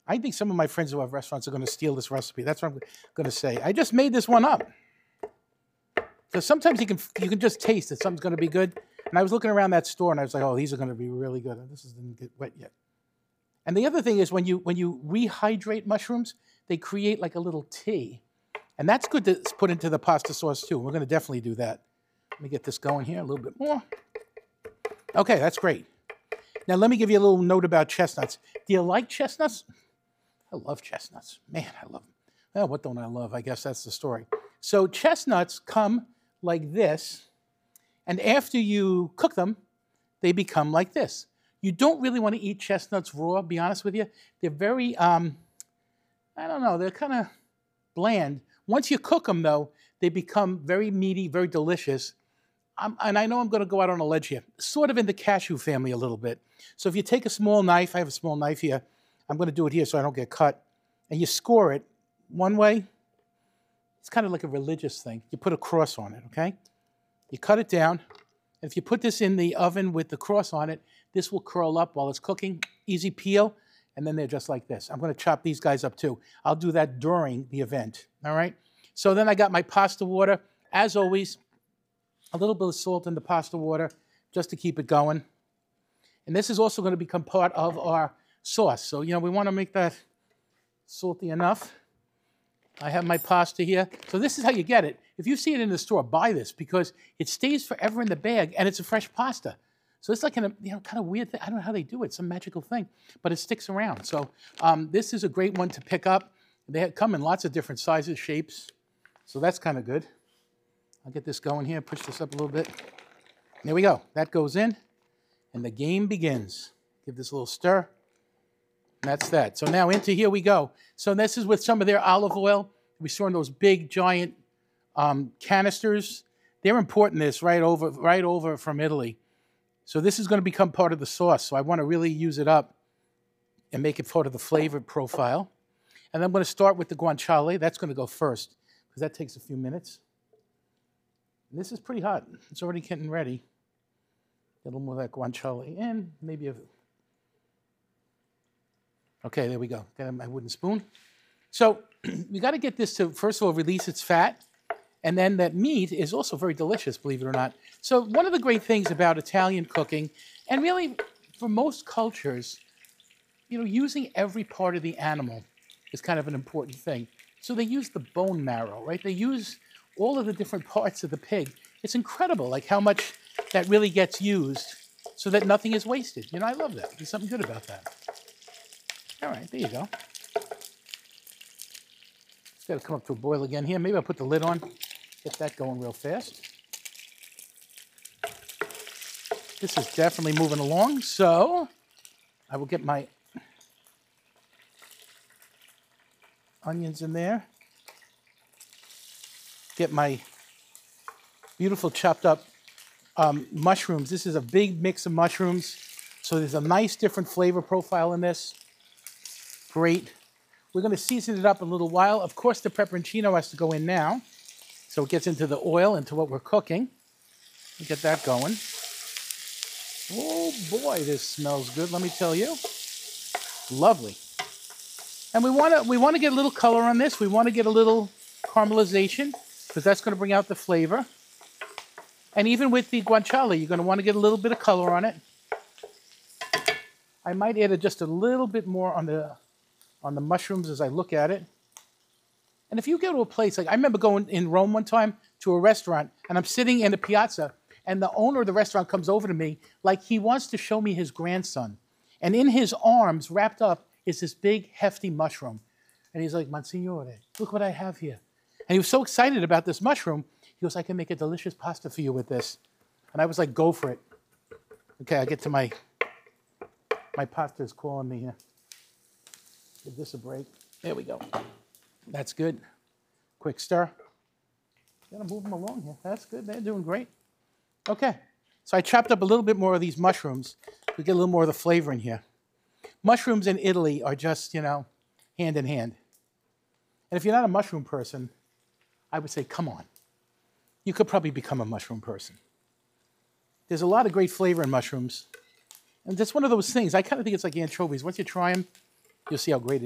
I think some of my friends who have restaurants are going to steal this recipe. That's what I'm going to say. I just made this one up. So sometimes you can just taste that something's going to be good. And I was looking around that store and I was like, oh, these are going to be really good. This doesn't get wet yet. And the other thing is when you rehydrate mushrooms, they create like a little tea. And that's good to put into the pasta sauce too. We're going to definitely do that. Let me get this going here a little bit more. Okay, that's great. Now let me give you a little note about chestnuts. Do you like chestnuts? I love chestnuts. Man, I love them. Well, what don't I love? I guess that's the story. So chestnuts come like this, and after you cook them, they become like this. You don't really want to eat chestnuts raw, be honest with you. They're very, I don't know, they're kind of bland. Once you cook them, though, they become very meaty, very delicious. And I know I'm going to go out on a ledge here, sort of in the cashew family a little bit. So if you take a small knife, I have a small knife here. I'm going to do it here so I don't get cut. And you score it one way. It's kind of like a religious thing. You put a cross on it, okay? You cut it down. And if you put this in the oven with the cross on it, this will curl up while it's cooking. Easy peel. And then they're just like this. I'm going to chop these guys up too. I'll do that during the event, all right? So then I got my pasta water. As always, a little bit of salt in the pasta water just to keep it going. And this is also going to become part of our sauce. So, you know, we want to make that salty enough. I have my pasta here. So this is how you get it. If you see it in the store, buy this because it stays forever in the bag and it's a fresh pasta. So it's like kind of weird thing. I don't know how they do it. Some magical thing, but it sticks around. So this is a great one to pick up. They come in lots of different sizes, shapes. So that's kind of good. I'll get this going here, push this up a little bit. There we go. That goes in, and the game begins. Give this a little stir. And that's that. So now into here we go. So this is with some of their olive oil. We saw in those big, giant canisters. They're importing this right over from Italy. So this is going to become part of the sauce. So I want to really use it up and make it part of the flavor profile. And I'm going to start with the guanciale. That's going to go first because that takes a few minutes. And this is pretty hot. It's already getting ready. Get a little more of that guanciale in. Maybe a... Okay, there we go. Got my wooden spoon. So we got to get this to, first of all, release its fat. And then that meat is also very delicious, believe it or not. So one of the great things about Italian cooking, and really for most cultures, you know, using every part of the animal is kind of an important thing. So they use the bone marrow, right? They use all of the different parts of the pig. It's incredible, like how much that really gets used so that nothing is wasted. You know, I love that. There's something good about that. All right, there you go. It's got to come up to a boil again here. Maybe I'll put the lid on, get that going real fast. This is definitely moving along, so I will get my onions in there. Get my beautiful chopped up mushrooms. This is a big mix of mushrooms. So there's a nice different flavor profile in this. Great. We're going to season it up a little while. Of course, the pepperoncino has to go in now. So it gets into the oil, into what we're cooking. Get that going. Oh boy, this smells good, let me tell you. Lovely. And we want to get a little color on this. We want to get a little caramelization, because that's going to bring out the flavor. And even with the guanciale, you're going to want to get a little bit of color on it. I might add just a little bit more on the mushrooms as I look at it. And if you go to a place, like I remember going in Rome one time to a restaurant, and I'm sitting in the piazza, and the owner of the restaurant comes over to me like he wants to show me his grandson. And in his arms, wrapped up, is this big, hefty mushroom. And he's like, Monsignore, look what I have here. And he was so excited about this mushroom, he goes, I can make a delicious pasta for you with this. And I was like, go for it. Okay, I get to my pasta is calling me here. Give this a break. There we go. That's good. Quick stir. Gotta move them along here. That's good. They're doing great. Okay. So I chopped up a little bit more of these mushrooms. We get a little more of the flavor in here. Mushrooms in Italy are just, you know, hand in hand. And if you're not a mushroom person, I would say, come on. You could probably become a mushroom person. There's a lot of great flavor in mushrooms. And that's one of those things. I kind of think it's like anchovies. Once you try them, you'll see how great it is.